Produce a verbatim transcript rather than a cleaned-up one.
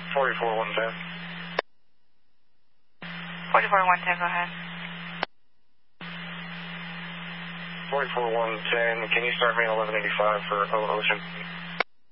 forty-four one ten. forty-four one ten, go ahead. forty-four one ten, can you start me at eleven eighty-five for Ocean?